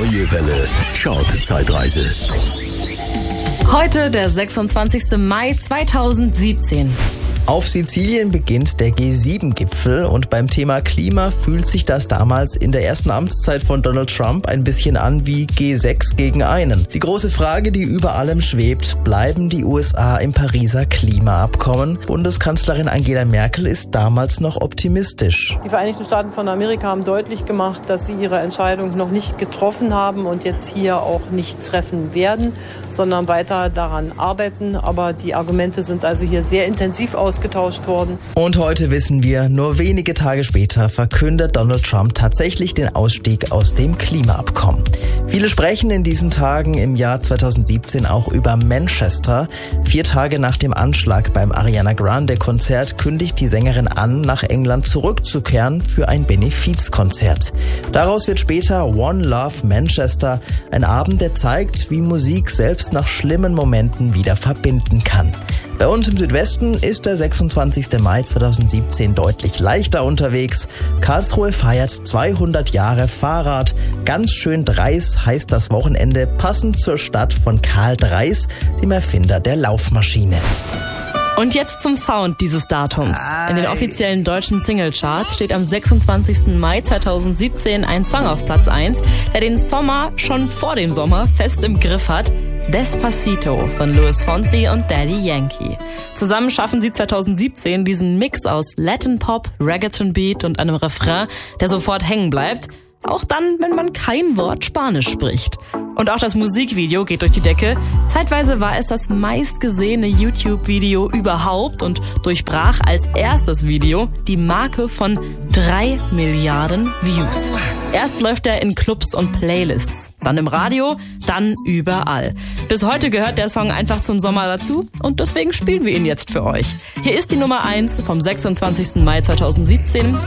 Neue Welle Chart-Zeitreise. Heute der 26. Mai 2017. Auf Sizilien beginnt der G7-Gipfel und beim Thema Klima fühlt sich das damals in der ersten Amtszeit von Donald Trump ein bisschen an wie G6 gegen einen. Die große Frage, die über allem schwebt, bleiben die USA im Pariser Klimaabkommen? Bundeskanzlerin Angela Merkel ist damals noch optimistisch. Die Vereinigten Staaten von Amerika haben deutlich gemacht, dass sie ihre Entscheidung noch nicht getroffen haben und jetzt hier auch nicht treffen werden, sondern weiter daran arbeiten. Aber die Argumente sind also hier sehr intensiv ausgetauscht worden. Und heute wissen wir, nur wenige Tage später verkündet Donald Trump tatsächlich den Ausstieg aus dem Klimaabkommen. Viele sprechen in diesen Tagen im Jahr 2017 auch über Manchester. 4 Tage nach dem Anschlag beim Ariana Grande Konzert kündigt die Sängerin an, nach England zurückzukehren für ein Benefizkonzert. Daraus wird später One Love Manchester, ein Abend, der zeigt, wie Musik selbst nach schlimmen Momenten wieder verbinden kann. Bei uns im Südwesten ist der 26. Mai 2017 deutlich leichter unterwegs. Karlsruhe feiert 200 Jahre Fahrrad. Ganz schön dreis heißt das Wochenende, passend zur Stadt von Karl Dreis, dem Erfinder der Laufmaschine. Und jetzt zum Sound dieses Datums. In den offiziellen deutschen Singlecharts steht am 26. Mai 2017 ein Song auf Platz 1, der den Sommer schon vor dem Sommer fest im Griff hat. Despacito von Luis Fonsi und Daddy Yankee. Zusammen schaffen sie 2017 diesen Mix aus Latin Pop, Reggaeton Beat und einem Refrain, der sofort hängen bleibt. Auch dann, wenn man kein Wort Spanisch spricht. Und auch das Musikvideo geht durch die Decke. Zeitweise war es das meistgesehene YouTube-Video überhaupt und durchbrach als erstes Video die Marke von 3 Milliarden Views. Erst läuft er in Clubs und Playlists, dann im Radio, dann überall. Bis heute gehört der Song einfach zum Sommer dazu und deswegen spielen wir ihn jetzt für euch. Hier ist die Nummer 1 vom 26. Mai 2017.